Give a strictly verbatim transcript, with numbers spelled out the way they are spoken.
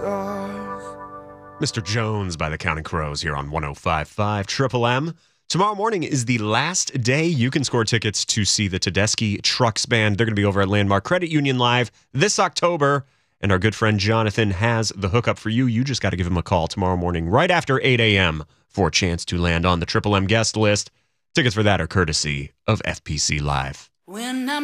Mister Jones by the Counting Crows here on one oh five point five Triple M. Tomorrow morning is the last day you can score tickets to see the Tedeschi Trucks Band. They're going to be over at Landmark Credit Union Live this October, and our good friend Jonathan has the hookup for you. You just got to give him a call tomorrow morning right after eight a.m. for a chance to land on the Triple M guest list. Tickets for that are courtesy of F P C Live. When I'm